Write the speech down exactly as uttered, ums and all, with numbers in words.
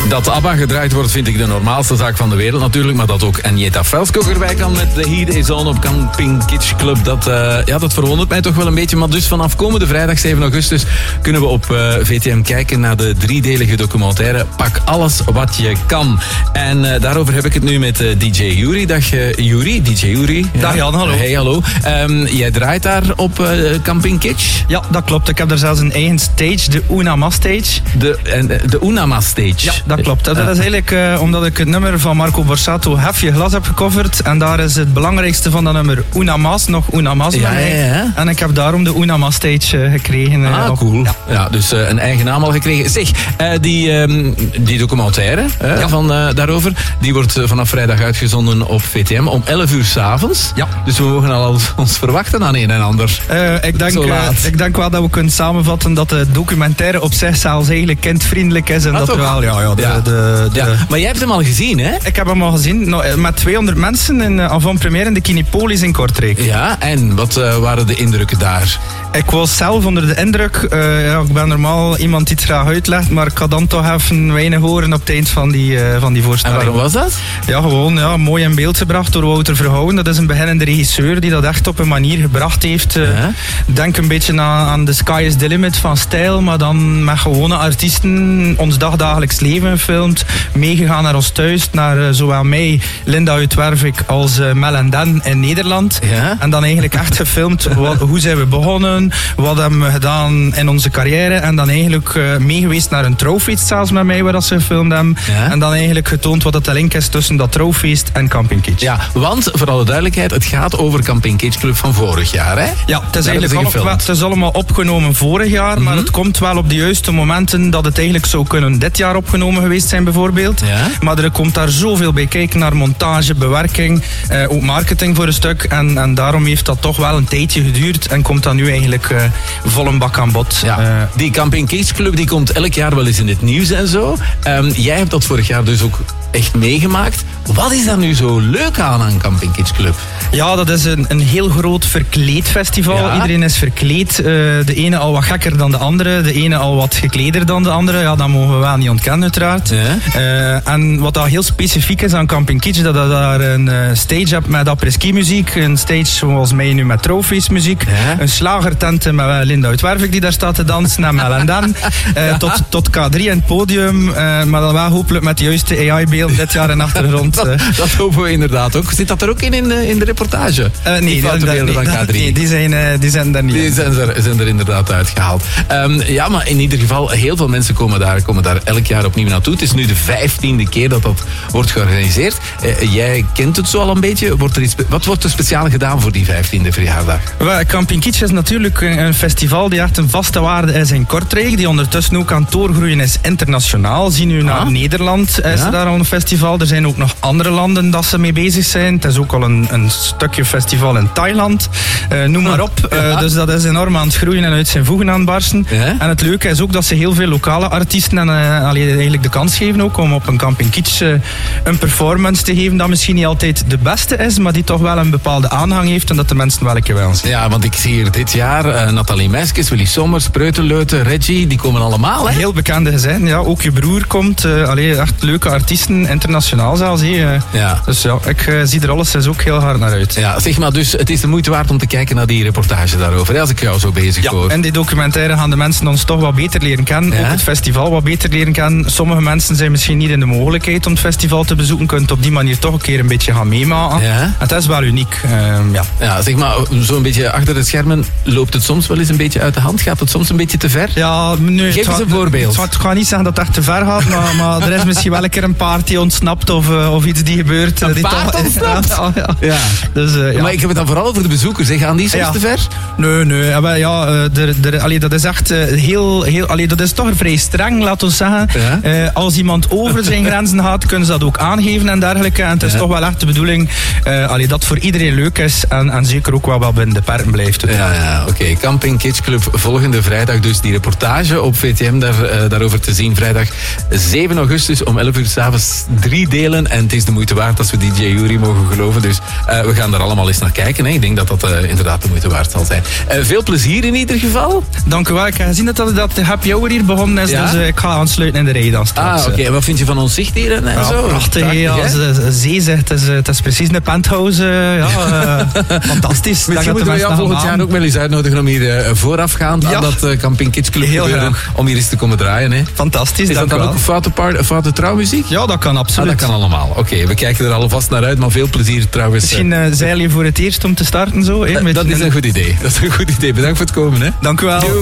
Dat ABBA gedraaid wordt vind ik de normaalste zaak van de wereld natuurlijk. Maar dat ook Agneta Velskog erbij kan met The Heat Is On op Camping Kitsch Club. Dat, uh, ja, dat verwondert mij toch wel een beetje. Maar dus vanaf komende vrijdag zeven augustus kunnen we op uh, V T M kijken naar de driedelige documentaire Pak alles wat je kan. En uh, daarover heb ik het nu met uh, D J Yuri. Dag uh, Yuri, D J Yuri. Ja. Dag Jan, hallo. Hey, hallo. Um, jij draait daar op uh, Camping Kitsch? Ja, dat klopt. Ik heb daar zelfs een eigen stage, de Unama Stage. De, uh, de Unama Stage? Ja, dat klopt. Dat is eigenlijk uh, omdat ik het nummer van Marco Borsato Hef je glas heb gecoverd. En daar is het belangrijkste van dat nummer Unamas, nog Unamas. Ja, ja, ja. En ik heb daarom de Unama Stage uh, gekregen. Uh, ah, cool. Ja, ja dus uh, een eigen naam al gekregen. Zeg, uh, die, um, die documentaire uh, ja. van, uh, daarover, die wordt uh, vanaf vrijdag uitgezonden op V T M om elf uur 's avonds. Ja. Dus we mogen al ons verwachten aan een en ander. Uh, ik, denk, uh, ik denk wel dat we kunnen samenvatten dat de documentaire op zich zelfs eigenlijk kindvriendelijk is. En ah, dat toch? wel, ja, ja, de, ja. De, de, ja. Maar jij hebt hem al gezien, hè? Ik heb hem al gezien, no, met tweehonderd mensen in uh, avant-première in de Kinepolis in Kortrijk. Ja, en wat uh, waren de indrukken daar? Ik was zelf onder de indruk. Uh, ja, ik ben normaal iemand die het graag uitlegt, maar ik had dan toch even weinig horen op het eind van die, uh, van die voorstelling. En waarom was dat? Ja, gewoon ja, mooi in beeld gebracht door Wouter Verhouwen. Dat is een beginnende regisseur die dat echt op een manier gebracht heeft. Uh, ja. Denk een beetje aan, aan The Sky is the Limit van stijl, maar dan met gewone artiesten ons dagdagelijks leven gefilmd. Meegegaan naar ons thuis, naar uh, zowel mij, Linda uit Wervik, als uh, Mel en Dan in Nederland. Ja. En dan eigenlijk echt gefilmd, wat, hoe zijn we begonnen, wat hebben we gedaan in onze carrière. En dan eigenlijk uh, meegeweest naar een trouwfeest zelfs met mij, waar dat ze gefilmd hebben. Ja. En dan eigenlijk getoond wat het de link is tussen dat trouwfeest en Camping Kitsch. Ja, want voor alle duidelijkheid, het gaat over Camping Kitsch Club van vorig jaar, hè? Ja, het is, eigenlijk al, het is allemaal opgenomen vorig jaar, mm-hmm. maar het komt wel op de juiste momenten dat het eigenlijk zou kunnen dit jaar opgenomen geweest zijn bijvoorbeeld. Ja. Maar er komt daar zoveel bij kijken naar montage, bewerking, eh, ook marketing voor een stuk. En, en daarom heeft dat toch wel een tijdje geduurd en komt dat nu eigenlijk uh, vol een bak aan bod. Ja. Uh, die Camping Kitsch Club die komt elk jaar wel eens in het nieuws en zo. Um, jij hebt dat vorig jaar dus ook echt meegemaakt. Wat is daar nu zo leuk aan aan Camping Kitsch Club? Ja, dat is een, een heel groot verkleedfestival. Ja. Iedereen is verkleed. Uh, de ene al wat gekker dan de andere. De ene al wat gekleder dan de andere. Ja, dat mogen we wel niet ontkennen uiteraard. Ja. Uh, en wat dat heel specifiek is aan Camping Kitsch, dat je daar een uh, stage hebt met après-ski muziek. Een stage zoals mij nu met trouwfeest muziek. Ja. Een slagertent met Linda uit Wervik die daar staat te dansen. En Mel en Dan. Uh, ja. tot, tot K drie in het podium. Uh, maar dan wel hopelijk met de juiste A I-beeld dit jaar in achtergrond. dat, dat hopen we inderdaad ook. Zit dat er ook in in de, in de reportage? Uh, nee, die, dat, nee, van K drie. Nee, die zijn, uh, die zijn er niet. Die zijn er, zijn er inderdaad uitgehaald. Um, ja, maar in ieder geval, heel veel mensen komen daar, komen daar elk jaar opnieuw naartoe. Het is nu de vijftiende keer dat dat wordt georganiseerd. Uh, jij kent het zo al een beetje. Wordt er iets, wat wordt er speciaal gedaan voor die vijftiende verjaardag? Well, Camping Kitsch is natuurlijk een festival die echt een vaste waarde is in Kortrijk. Die ondertussen ook aan het doorgroeien is internationaal. Zie nu naar ah. Nederland is ja? daar al een festival. Er zijn ook nog andere landen dat ze mee bezig zijn. Het is ook al een, een stukje festival in Thailand. Uh, noem maar op. Uh, ja. Dus dat is enorm aan het groeien en uit zijn voegen aan het barsten. Ja. En het leuke is ook dat ze heel veel lokale artiesten en uh, allee, eigenlijk de kans geven ook om op een Camping Kitsch uh, een performance te geven dat misschien niet altijd de beste is, maar die toch wel een bepaalde aanhang heeft en dat de mensen wel een keer wel zien. Ja, want ik zie hier dit jaar uh, Nathalie Meiskes, Willy Sommers, Preutenleuten, Reggie, die komen allemaal, hè? Heel bekende gezinnen, ja. Ook je broer komt. Uh, allee, echt leuke artiesten, internationaal zelfs. He. Uh, ja. Dus ja, ik uh, zie er alles is ook heel hard naar uit. Ja, zeg maar, dus het is de moeite waard om te kijken naar die reportage daarover, hè, als ik jou zo bezig ja, hoor. En die documentaire gaan de mensen ons toch wat beter leren kennen. Ja? Ook het festival wat beter leren kennen. Sommige mensen zijn misschien niet in de mogelijkheid om het festival te bezoeken. Kunt op die manier toch een keer een beetje gaan meemaken. Ja? Het is wel uniek. Uh, ja. ja, zeg maar, zo'n beetje achter de schermen loopt het soms wel eens een beetje uit de hand? Gaat het soms een beetje te ver? Ja, nee, Geef eens een voorbeeld. Ik ga niet zeggen dat het echt te ver gaat, maar, maar er is misschien wel een keer een paard die ontsnapt of, uh, of iets die gebeurt. Een die paard toch, ontsnapt? Ja, ja. ja. Dus, uh, ja. Maar ik heb het dan vooral over de bezoekers. Hè. Gaan die soms ja. te ver? Nee, nee. Ja, ja der, der, allee, dat is echt uh, heel... heel allee, dat is toch vrij streng, laten we zeggen. Ja. Uh, als iemand over zijn grenzen gaat, kunnen ze dat ook aangeven en dergelijke. En het is ja. toch wel echt de bedoeling uh, allee, dat voor iedereen leuk is en, en zeker ook wel wat binnen de perken blijft. Ja, ja oké. Okay. Camping Kitsch Club volgende vrijdag dus die reportage op V T M daar, uh, daarover te zien. Vrijdag zeven augustus om elf uur 's avonds drie delen. En het is de moeite waard als we D J Yuri mogen geloven. Dus uh, we gaan gaan daar allemaal eens naar kijken. Hè. Ik denk dat dat uh, inderdaad de moeite waard zal zijn. Uh, veel plezier in ieder geval. Dank u wel. Ik heb gezien dat, dat, dat de happy hour hier begonnen is, ja? dus uh, ik ga aansluiten in de rij dan straks. Ah, oké. Okay. En wat vind je van ons zicht hier en ja, zo? Prachtig, prachtig ja, als de zee zegt. Het is, het is precies een penthouse. Uh, ja, uh, fantastisch. Misschien moeten we jou volgend jaar ook wel eens uitnodigen om hier uh, voorafgaand ja. aan dat uh, Camping Kids Club Heel gebeuren, graag. om hier eens te komen draaien. Hè. Fantastisch, is dat dan wel. ook een foute, part, foute trouwmuziek? Ja, dat kan absoluut. Ah, dat kan allemaal. Oké, okay, we kijken er alvast naar uit, maar veel plezier trouwens. Misschien uh, zeil je voor het eerst om te starten zo. Hè, uh, dat is een goed idee. Dat is een goed idee. Bedankt voor het komen. Hè. Dank u wel. Yo.